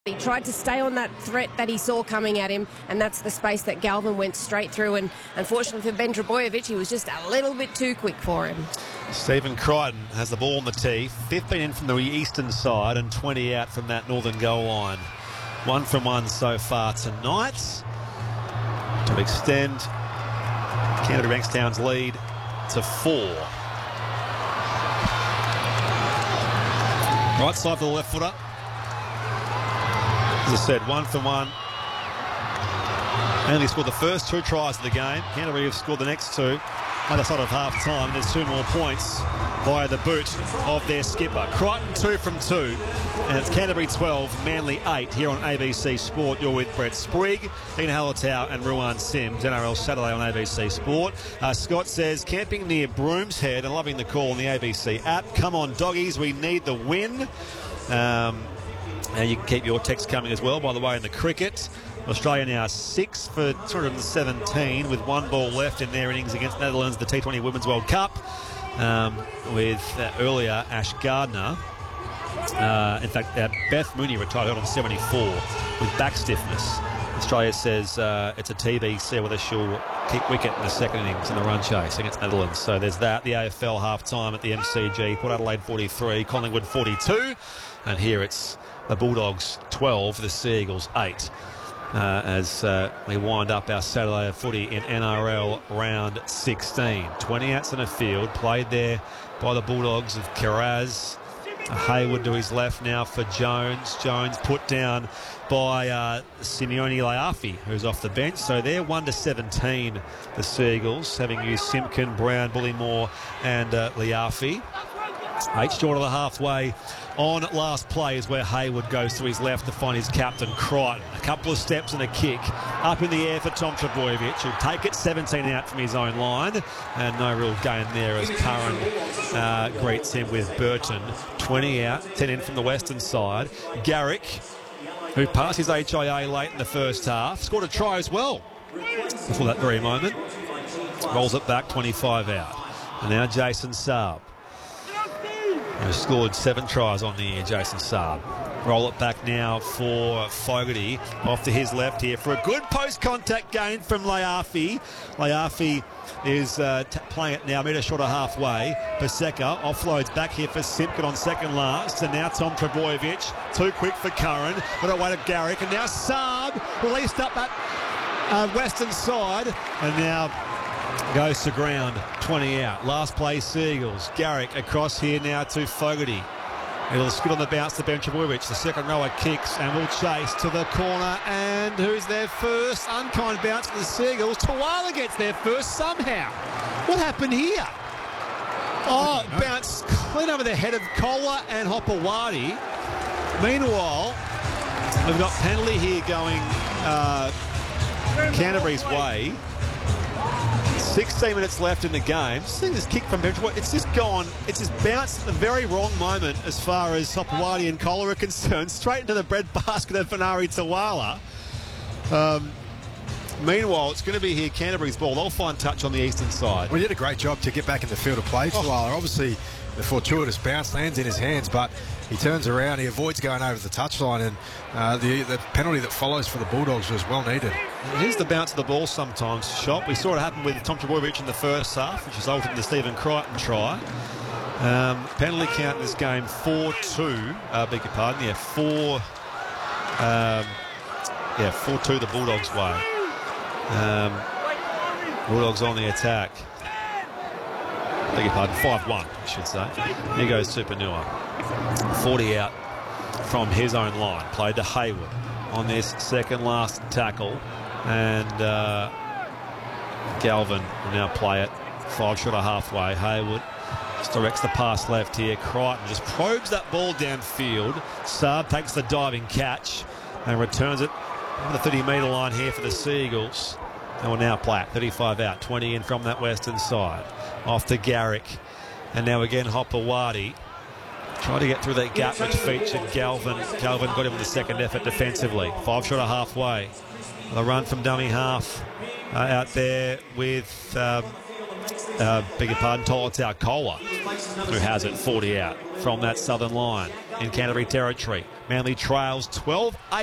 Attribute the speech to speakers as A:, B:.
A: He tried to stay on that threat that he saw coming at him, and that's the space that Galvin went straight through. And unfortunately for Ben Trbojevic, he was just a little bit too quick for him.
B: Stephen Crichton has the ball on the tee. 15 in from the eastern side and 20 out from that northern goal line. 1 from 1 so far tonight to extend Canterbury Bankstown's lead to 4. Right side for the left footer. As I said, 1 from 1. Only scored the first 2 tries of the game. Canterbury have scored the next 2. Other side of half time, there's 2 more points via the boot of their skipper. Crichton 2 from 2. And it's Canterbury 12, Manly 8 here on ABC Sport. You're with Brett Sprigg, Dean Hallertau and Ruan Sims. NRL Saturday on ABC Sport. Scott says, camping near Broomshead and loving the call on the ABC app. Come on, doggies, we need the win. And you can keep your text coming as well, by the way, in the cricket. Australia now 6 for 217 with 1 ball left in their innings against Netherlands, the T20 Women's World Cup, with earlier Ash Gardner. In fact, Beth Mooney retired on 74 with back stiffness. Australia says it's a TBC whether she'll keep wicket in the second innings in the run chase against Netherlands. So there's that. The AFL half-time at the MCG. Port Adelaide 43, Collingwood 42. And here it's the Bulldogs 12, the Sea Eagles 8. As we wind up our Saturday of footy in NRL round 16. 20 outs in the field, played there by the Bulldogs of Kiraz. Hayward to his left now for Jones. Jones put down by Simeone Leafi, who's off the bench. So they're 1-17, the Sea Eagles, having used Simpkin, Brown, Bullymore and Leafi. 8 short of the halfway on last play is where Hayward goes to his left to find his captain, Crichton. A couple of steps and a kick up in the air for Tom Trbojevic, who'll take it 17 out from his own line. And no real gain there as Curran greets him with Burton. 20 out, 10 in from the western side. Garrick, who passed his HIA late in the first half, scored a try as well before that very moment. Rolls it back, 25 out. And now Jason Saab, who scored 7 tries on the year, Jason Saab. Roll it back now for Fogarty. Off to his left here for a good post-contact gain from Leafi. Leafi is playing it now, metre short of halfway. Paseka offloads back here for Simpkin on second last. And now Tom Trbojevic, too quick for Curran. Got away to Garrick. And now Saab released up that western side. And now goes to ground, 20 out. Last play, Seagulls. Garrick across here now to Fogarty. It'll skid on the bounce to Ben Trbojevic. The second rower kicks and will chase to the corner. And who's there first? Unkind bounce for the Seagulls. Tuala gets there first somehow. What happened here? Oh, bounced clean over the head of Kohler and Hopewadi. Meanwhile, we've got penalty here going Canterbury's way. 16 minutes left in the game. Seeing this kick from Benjamin, it's just gone. It's just bounced at the very wrong moment as far as Hopewadi and Kohler are concerned. Straight into the breadbasket of Fanari Tuala. Meanwhile, it's going to be here Canterbury's ball. They'll find touch on the eastern side.
C: Well, he did a great job to get back in the field of play. Tuala, obviously, the fortuitous bounce lands in his hands, but he turns around, he avoids going over the touchline, and the penalty that follows for the Bulldogs was well needed.
B: Here's the bounce of the ball sometimes, Shop. We saw it happen with Tom Trbojevic in the first half, which resulted in the Stephen Crichton try. Penalty count in this game 4-2. Beg your pardon. Yeah, 4-2 the Bulldogs' way. Bulldogs on the attack. Beg your pardon, 5-1, I should say. Here goes Tupouniua. 40 out from his own line. Played to Hayward on this second last tackle. And Galvin will now play it 5 short of halfway. Hayward just directs the pass left here. Crichton just probes that ball downfield. Saab takes the diving catch and returns it over the 30-metre line here for the Sea Eagles. And will now play it 35 out, 20 in from that western side. Off to Garrick. And now again Hopewadi. Trying to get through that gap which featured Galvin. Galvin got him in the second effort defensively. 5 short of halfway. The run from dummy half out there with, beg your pardon, Tolotau Kohler, who has it 40 out from that southern line. in Canterbury territory. Manly trails 12-8.